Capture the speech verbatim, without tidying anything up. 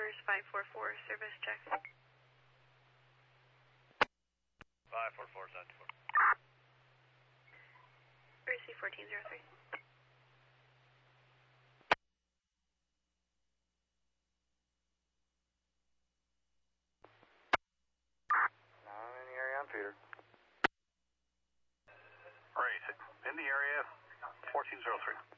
Towers five four four, service check. five four four, seven four. Receive fourteen zero three. I'm in the area, I'm Peter. Great. In the area, fourteen zero three.